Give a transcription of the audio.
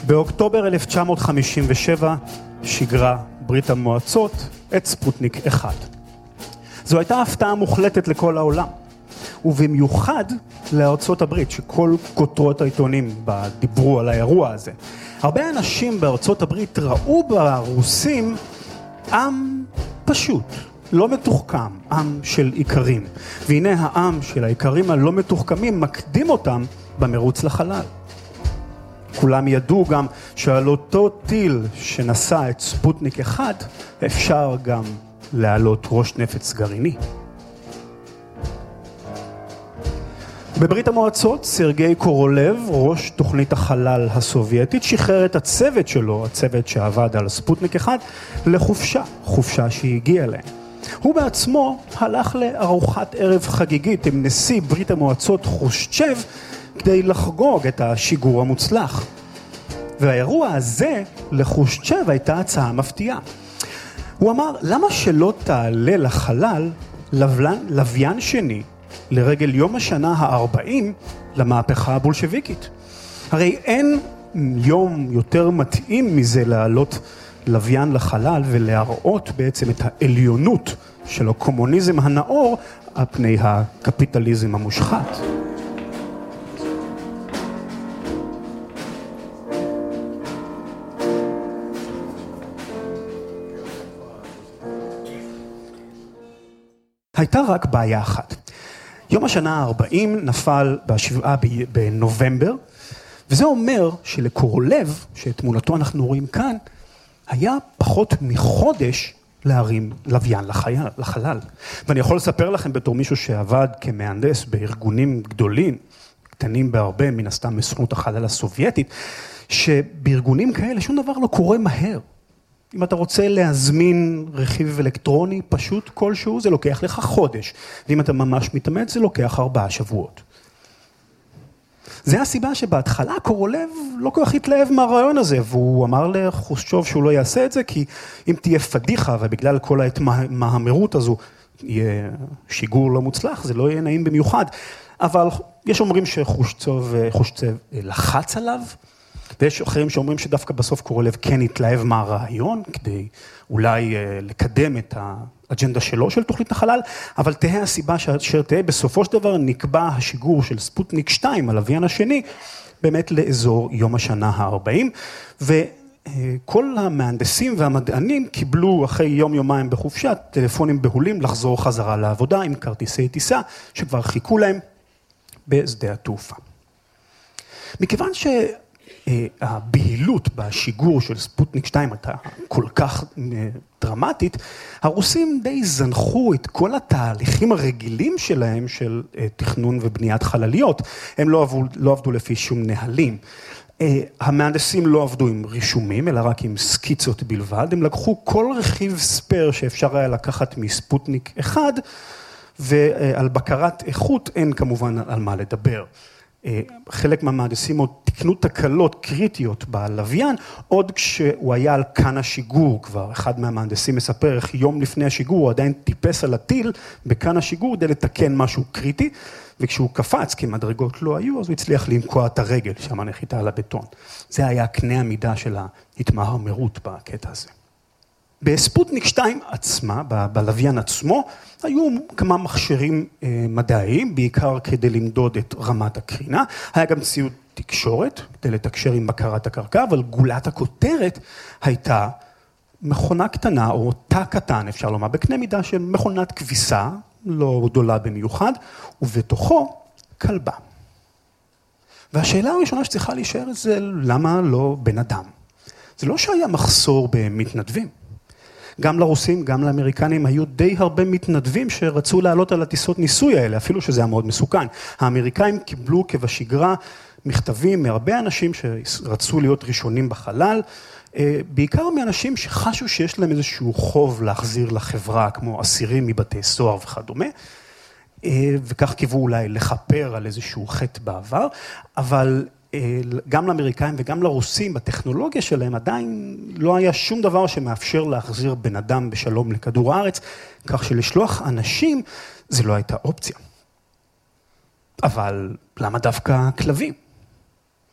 באוקטובר 1957 שיגרה ברית המועצות את ספוטניק 1. זו הייתה הפתעה מוחלטת לכל העולם, ובמיוחד לארצות הברית, שכל כותרות העיתונים דיברו על האירוע הזה. הרבה אנשים בארצות הברית ראו ברוסים עם פשוט, לא מתוחכם, עם של עיקרים. והנה העם של העיקרים הלא מתוחכמים מקדים אותם במרוץ לחלל. כולם ידעו גם שעל אותו טיל שנשא את ספוטניק 1 אפשר גם להעלות ראש נפץ גרעיני. בברית המועצות, סרגי קורולב, ראש תוכנית החלל הסובייטית, שחרר את הצוות שלו, הצוות שעבד על ספוטניק 1, חופשה שהגיעה להם. הוא בעצמו הלך לארוחת ערב חגיגית עם נשיא ברית המועצות חושצ'ב, כדי לחגוג את השיגור המוצלח. והאירוע הזה לחושצ'ב הייתה הצעה מפתיעה. הוא אמר, למה שלא תעלה לחלל לוויין שני לרגל יום השנה ה-40 למהפכה הבולשביקית? הרי אין יום יותר מתאים מזה לעלות לוויין לחלל ולהראות בעצם את העליונות של הקומוניזם הנאור על פני הקפיטליזם המושחת. הייתה רק בעיה אחת. יום השנה ה-40 נפל ב7 בנובמבר, וזה אומר שלקורולב, שאת תמונתו אנחנו רואים כאן, היה פחות מחודש להרים לוויין לחלל. ואני יכול לספר לכם בתור מישהו שעבד כמהנדס בארגונים גדולים, קטנים בהרבה, מן הסתם מסוכנות החלל הסובייטית, שבארגונים כאלה שום דבר לא קורה מהר. אם אתה רוצה להזמין רכיב אלקטרוני פשוט כלשהו, זה לוקח לך חודש. ואם אתה ממש מתאמץ, זה לוקח 4 שבועות. זה הסיבה שבהתחלה קורולב לא כל כך התלהב מהרעיון הזה, והוא אמר לחושצ'וב שהוא לא יעשה את זה, כי אם תהיה פדיחה, ובגלל כל המהמרות הזו יהיה שיגור לא מוצלח, זה לא יהיה נעים במיוחד. אבל יש אומרים שחושצ'וב לחץ עליו, ויש אחרים שאומרים שדווקא בסוף קורולב כן התלהב מהרעיון, כדי אולי לקדם את האג'נדה שלו של תוכנית החלל, אבל תהיה הסיבה שאשר תהיה בסופו של דבר נקבע השיגור של ספוטניק 2, הלוויין השני, באמת לאזור יום השנה ה-40, וכל המהנדסים והמדענים קיבלו אחרי יום-יומיים בחופשה, טלפונים בהולים לחזור חזרה לעבודה עם כרטיסי טיסה, שכבר חיכו להם בשדה התעופה. מכיוון הבהילות בשיגור של ספוטניק 2 הייתה כל כך דרמטית, הרוסים די זנחו את כל התהליכים הרגילים שלהם של תכנון ובניית חלליות. הם לא עבדו לפי שום נהלים. המהנדסים לא עבדו עם רישומים, אלא רק עם סקיצות בלבד. הם לקחו כל רכיב ספר שאפשר היה לקחת מספוטניק 1, ועל בקרת איכות אין כמובן על מה לדבר. חלק מהמהנדסים עוד תקנו תקלות קריטיות בלוויין, עוד כשהוא היה על כאן השיגור כבר. אחד מהמהנדסים מספר איך יום לפני השיגור הוא עדיין טיפס על הטיל בכאן השיגור כדי לתקן משהו קריטי, וכשהוא קפץ, כי מדרגות לא היו, אז הוא הצליח לנקוע את הרגל שם הנחיתה על הבטון. זה היה קנה המידה של ההתמהמרות בקטע הזה. בספוטניק 2 עצמה, בלוויין עצמו, היו כמה מכשירים מדעיים, בעיקר כדי למדוד את רמת הקרינה. היה גם ציוד תקשורת, כדי לתקשר עם בקרת הקרקע, אבל גולת הכותרת הייתה מכונה קטנה, או תא קטן, אפשר לומר, בקנה מידה של מכונת כביסה, לא גדולה במיוחד, ובתוכו כלבה. והשאלה הראשונה שצריכה להישאר זה למה לא בן אדם. זה לא שהיה מחסור במתנדבים. גם לרוסים, גם לאמריקנים, היו די הרבה מתנדבים שרצו לעלות על הטיסות ניסוי האלה, אפילו שזה היה מאוד מסוכן. האמריקאים קיבלו כבשגרה מכתבים מהרבה אנשים שרצו להיות ראשונים בחלל, בעיקר מאנשים שחשו שיש להם איזשהו חוב להחזיר לחברה, כמו אסירים מבתי סוהר וכדומה, וכך קיוו אולי לחפר על איזשהו חטא בעבר, אבל גם לאמריקאים וגם לרוסים, בטכנולוגיה שלהם עדיין לא היה שום דבר שמאפשר להחזיר בן אדם בשלום לכדור הארץ, כך שלשלוח אנשים זה לא הייתה אופציה. אבל למה דווקא כלבים?